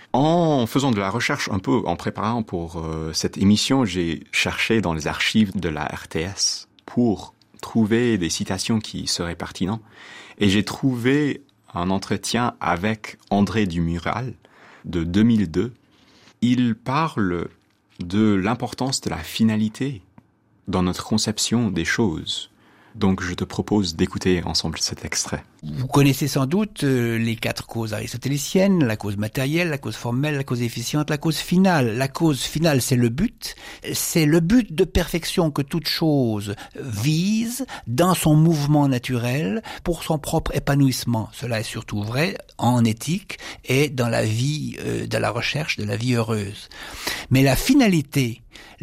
En faisant de la recherche un peu, en préparant pour cette émission, j'ai cherché dans les archives de la RTS pour trouver des citations qui seraient pertinentes. Et j'ai trouvé un entretien avec André Dumural de 2002. Il parle de l'importance de la finalité dans notre conception des choses. Donc je te propose d'écouter ensemble cet extrait. Vous connaissez sans doute les 4 causes aristotéliciennes, la cause matérielle, la cause formelle, la cause efficiente, la cause finale. La cause finale, c'est le but de perfection que toute chose vise dans son mouvement naturel pour son propre épanouissement. Cela est surtout vrai en éthique et dans la vie de la recherche, de la vie heureuse. Mais la finalité,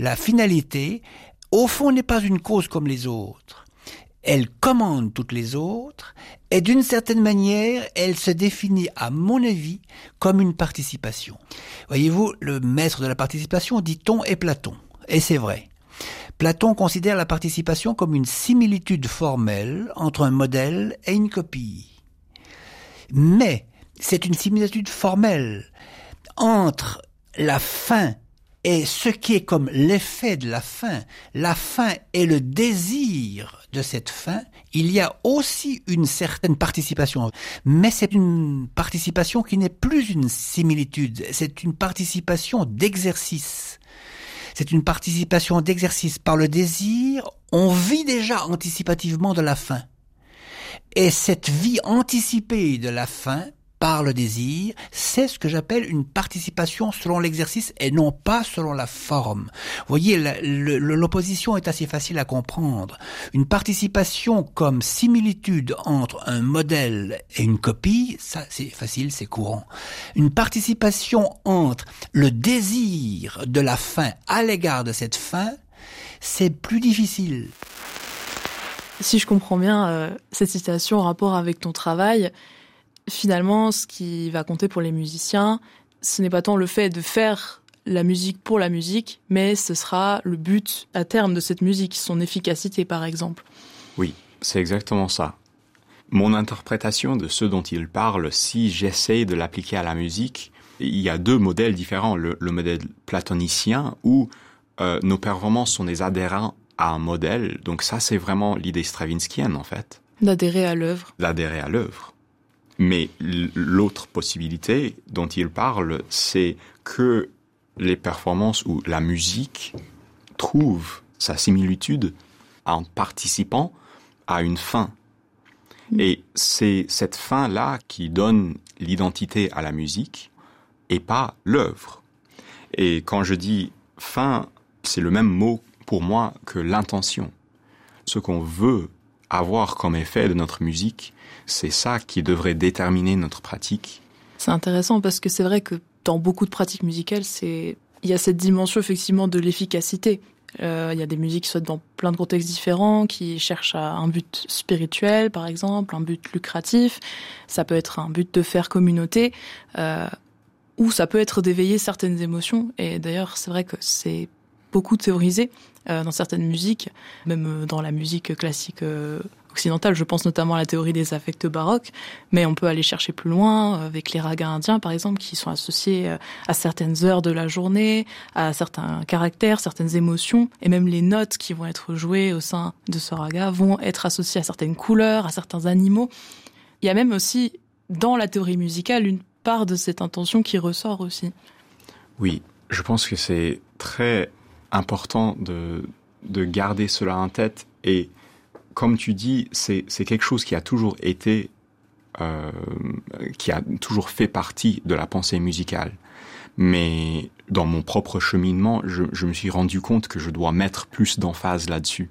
au fond, n'est pas une cause comme les autres. Elle commande toutes les autres et d'une certaine manière, elle se définit, à mon avis, comme une participation. Voyez-vous, le maître de la participation, dit-on, est Platon. Et c'est vrai. Platon considère la participation comme une similitude formelle entre un modèle et une copie. Mais c'est une similitude formelle entre la fin et ce qui est comme l'effet de la fin est le désir de cette fin, il y a aussi une certaine participation. Mais c'est une participation qui n'est plus une similitude, c'est une participation d'exercice. C'est une participation d'exercice par le désir, on vit déjà anticipativement de la fin. Et cette vie anticipée de la fin, par le désir, c'est ce que j'appelle une participation selon l'exercice et non pas selon la forme. Vous voyez, l'opposition est assez facile à comprendre. Une participation comme similitude entre un modèle et une copie, ça c'est facile, c'est courant. Une participation entre le désir de la fin à l'égard de cette fin, c'est plus difficile. Si je comprends bien cette citation en rapport avec ton travail, finalement, ce qui va compter pour les musiciens, ce n'est pas tant le fait de faire la musique pour la musique, mais ce sera le but à terme de cette musique, son efficacité par exemple. Oui, c'est exactement ça. Mon interprétation de ce dont il parle, si j'essaie de l'appliquer à la musique, il y a 2 modèles différents. Le modèle platonicien où nos performances sont des adhérents à un modèle. Donc ça, c'est vraiment l'idée stravinskienne en fait. D'adhérer à l'œuvre. D'adhérer à l'œuvre. Mais l'autre possibilité dont il parle, c'est que les performances ou la musique trouve sa similitude en participant à une fin. Et c'est cette fin-là qui donne l'identité à la musique et pas l'œuvre. Et quand je dis fin, c'est le même mot pour moi que l'intention. Ce qu'on veut avoir comme effet de notre musique, c'est ça qui devrait déterminer notre pratique. C'est intéressant parce que c'est vrai que dans beaucoup de pratiques musicales, il y a cette dimension effectivement de l'efficacité. Il y a des musiques qui sont dans plein de contextes différents, qui cherchent à un but spirituel, par exemple, un but lucratif. Ça peut être un but de faire communauté, ou ça peut être d'éveiller certaines émotions. Et d'ailleurs, c'est vrai que c'est beaucoup théorisé dans certaines musiques, même dans la musique classique occidentale. Je pense notamment à la théorie des affects baroques, mais on peut aller chercher plus loin avec les ragas indiens, par exemple, qui sont associés à certaines heures de la journée, à certains caractères, certaines émotions, et même les notes qui vont être jouées au sein de ce raga vont être associées à certaines couleurs, à certains animaux. Il y a même aussi, dans la théorie musicale, une part de cette intention qui ressort aussi. Oui, je pense que c'est très important de garder cela en tête. Et comme tu dis, c'est quelque chose qui a toujours été, qui a toujours fait partie de la pensée musicale. Mais dans mon propre cheminement, je me suis rendu compte que je dois mettre plus d'emphase là-dessus.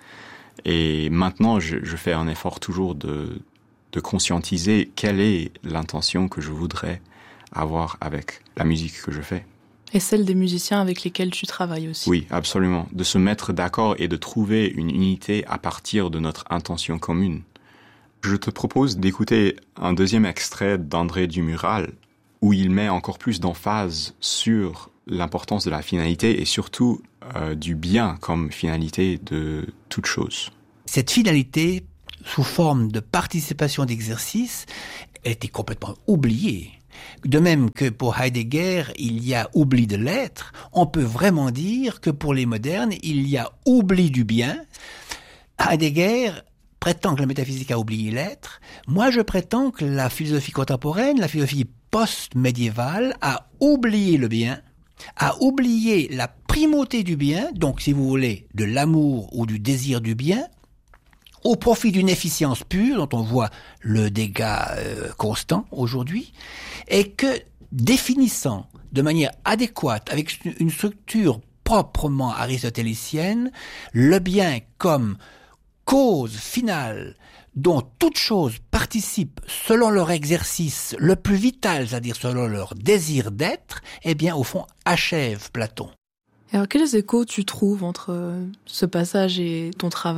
Et maintenant, je fais un effort toujours de conscientiser quelle est l'intention que je voudrais avoir avec la musique que je fais. Et celle des musiciens avec lesquels tu travailles aussi. Oui, absolument. De se mettre d'accord et de trouver une unité à partir de notre intention commune. Je te propose d'écouter un deuxième extrait d'André Dumural, où il met encore plus d'emphase sur l'importance de la finalité et surtout du bien comme finalité de toute chose. Cette finalité, sous forme de participation d'exercice, elle était complètement oubliée. De même que pour Heidegger, il y a oubli de l'être, on peut vraiment dire que pour les modernes, il y a oubli du bien. Heidegger prétend que la métaphysique a oublié l'être. Moi, je prétends que la philosophie contemporaine, la philosophie post-médiévale, a oublié le bien, a oublié la primauté du bien, donc si vous voulez, de l'amour ou du désir du bien, au profit d'une efficience pure, dont on voit le dégât constant aujourd'hui, et que définissant de manière adéquate, avec une structure proprement aristotélicienne, le bien comme cause finale dont toute chose participe selon leur exercice le plus vital, c'est-à-dire selon leur désir d'être, eh bien, au fond, achève Platon. Alors, quels échos tu trouves entre ce passage et ton travail ?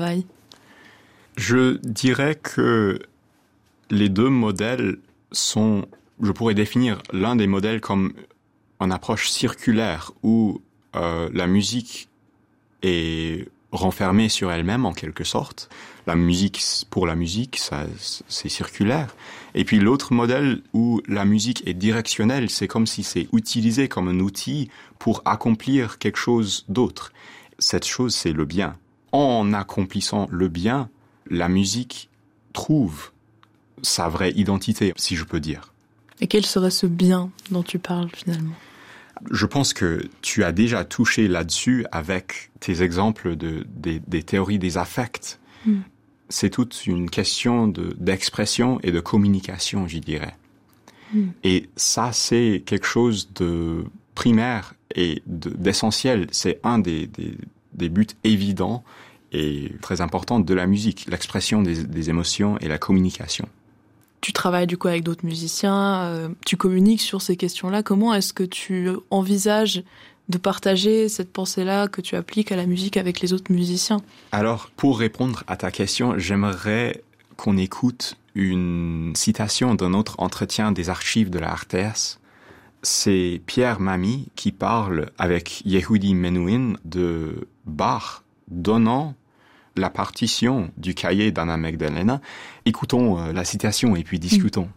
Je dirais que les deux modèles sont, je pourrais définir l'un des modèles comme une approche circulaire où la musique est renfermée sur elle-même en quelque sorte. La musique, pour la musique, ça, c'est circulaire. Et puis l'autre modèle où la musique est directionnelle, c'est comme si c'est utilisé comme un outil pour accomplir quelque chose d'autre. Cette chose, c'est le bien. En accomplissant le bien, la musique trouve sa vraie identité, si je peux dire. Et quel serait ce bien dont tu parles finalement ? Je pense que tu as déjà touché là-dessus avec tes exemples des théories des affects. C'est toute une question d'expression et de communication, j'y dirais. Et ça, c'est quelque chose de primaire et d'essentiel. C'est un des buts évidents et très importants de la musique, l'expression des émotions et la communication. Tu travailles du coup avec d'autres musiciens, tu communiques sur ces questions-là. Comment est-ce que tu envisages de partager cette pensée-là que tu appliques à la musique avec les autres musiciens ? Alors, pour répondre à ta question, j'aimerais qu'on écoute une citation d'un autre entretien des archives de la RTS. C'est Pierre Mamie qui parle avec Yehudi Menuhin de Bach donnant la partition du cahier d'Anna Magdalena. Écoutons la citation et puis discutons.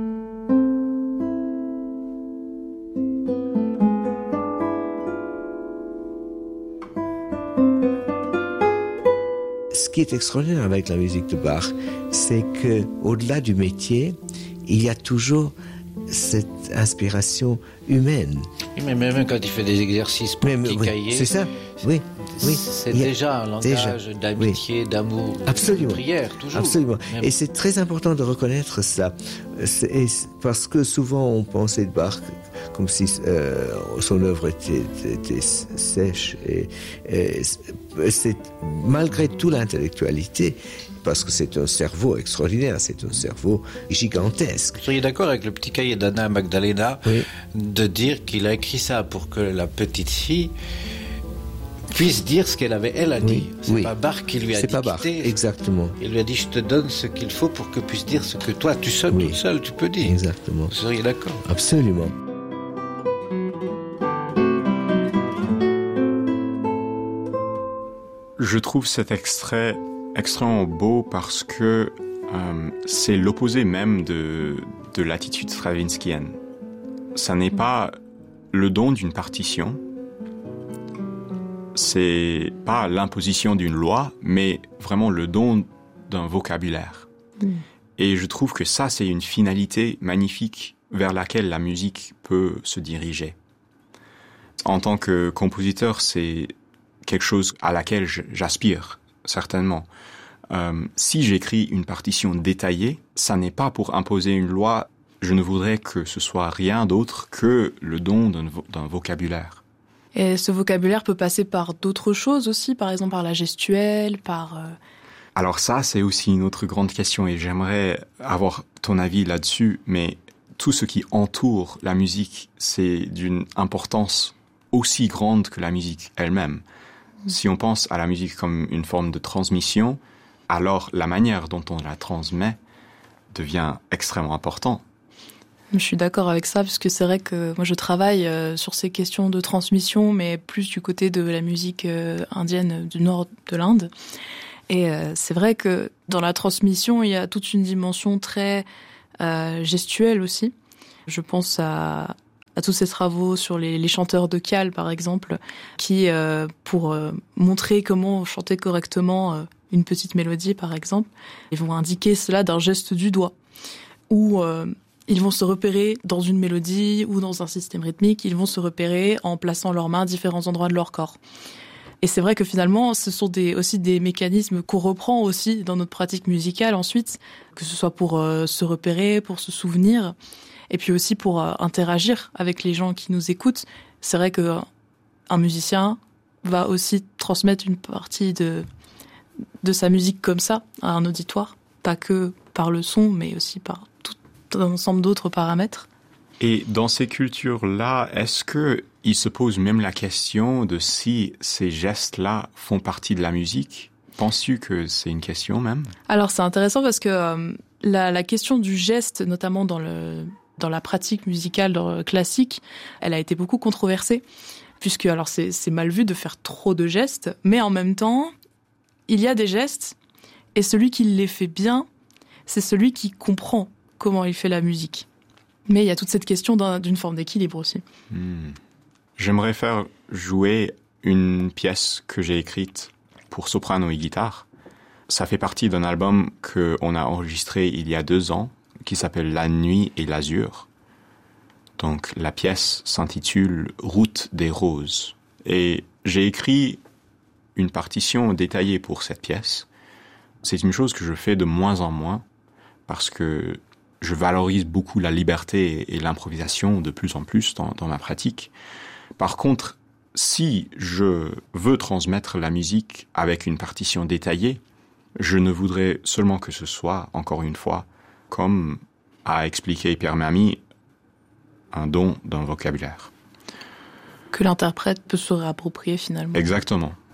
Ce qui est extraordinaire avec la musique de Bach, c'est que, au-delà du métier, il y a toujours cette inspiration humaine. Mais même quand il fait des exercices pour le petit cahier, c'est ça. Oui. C'est déjà un langage d'amitié, d'amour, absolument, de prière, toujours. Absolument. Même. Et c'est très important de reconnaître ça. Parce que souvent on pensait de Bach comme si son œuvre était sèche. Et c'est, malgré toute l'intellectualité, parce que c'est un cerveau extraordinaire, c'est un cerveau gigantesque. Vous seriez d'accord avec le petit cahier d'Anna Magdalena de dire qu'il a écrit ça pour que la petite fille puisse dire ce qu'elle avait, elle, a dit. C'est pas Bach qui lui a dit. C'est pas Bach, exactement. Il lui a dit, je te donne ce qu'il faut pour que puisse dire ce que toi, tu seul, toute seule, tu peux dire. Exactement. Vous seriez d'accord ? Absolument. Je trouve cet extrait extrêmement beau parce que c'est l'opposé même de l'attitude stravinskienne. Ça n'est pas le don d'une partition, c'est pas l'imposition d'une loi, mais vraiment le don d'un vocabulaire. Et je trouve que ça, c'est une finalité magnifique vers laquelle la musique peut se diriger. En tant que compositeur, c'est quelque chose à laquelle j'aspire, certainement. Si j'écris une partition détaillée, ça n'est pas pour imposer une loi. Je ne voudrais que ce soit rien d'autre que le don d'un vocabulaire. Et ce vocabulaire peut passer par d'autres choses aussi, par exemple par la gestuelle, par... Alors ça, c'est aussi une autre grande question et j'aimerais avoir ton avis là-dessus, mais tout ce qui entoure la musique, c'est d'une importance aussi grande que la musique elle-même. Si on pense à la musique comme une forme de transmission, alors la manière dont on la transmet devient extrêmement importante. Je suis d'accord avec ça, parce que c'est vrai que moi je travaille sur ces questions de transmission, mais plus du côté de la musique indienne du nord de l'Inde. Et c'est vrai que dans la transmission, il y a toute une dimension très gestuelle aussi. Je pense à tous ces travaux sur les chanteurs de cale, par exemple, qui, pour montrer comment chanter correctement une petite mélodie, par exemple, ils vont indiquer cela d'un geste du doigt. Ou ils vont se repérer dans une mélodie ou dans un système rythmique, ils vont se repérer en plaçant leurs mains à différents endroits de leur corps. Et c'est vrai que finalement, ce sont aussi des mécanismes qu'on reprend aussi dans notre pratique musicale ensuite, que ce soit pour se repérer, pour se souvenir, et puis aussi pour interagir avec les gens qui nous écoutent. C'est vrai que un musicien va aussi transmettre une partie de sa musique comme ça à un auditoire, pas que par le son, mais aussi par tout un ensemble d'autres paramètres. Et dans ces cultures-là, est-ce que il se pose même la question de si ces gestes-là font partie de la musique? Penses-tu que c'est une question même? Alors c'est intéressant parce que la question du geste, notamment dans la pratique musicale classique, elle a été beaucoup controversée, puisque alors c'est mal vu de faire trop de gestes, mais en même temps, il y a des gestes, et celui qui les fait bien, c'est celui qui comprend comment il fait la musique. Mais il y a toute cette question d'une forme d'équilibre aussi. J'aimerais faire jouer une pièce que j'ai écrite pour soprano et guitare. Ça fait partie d'un album qu'on a enregistré il y a 2 ans, qui s'appelle La Nuit et l'Azur. Donc la pièce s'intitule Route des Roses. Et j'ai écrit une partition détaillée pour cette pièce. C'est une chose que je fais de moins en moins, parce que je valorise beaucoup la liberté et l'improvisation de plus en plus dans ma pratique. Par contre, si je veux transmettre la musique avec une partition détaillée, je ne voudrais seulement que ce soit, encore une fois, comme a expliqué Pierre Mamie, un don d'un vocabulaire. Que l'interprète peut se réapproprier finalement. Exactement.